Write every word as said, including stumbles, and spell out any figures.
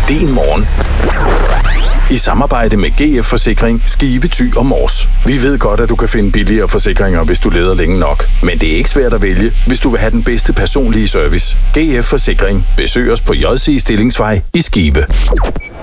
Din morgen. I samarbejde med G F Forsikring, Skive, Thy og Mors. Vi ved godt, at du kan finde billigere forsikringer, hvis du leder længe nok. Men det er ikke svært at vælge, hvis du vil have den bedste personlige service. G F Forsikring. Besøg os på J C Stillingsvej i Skive.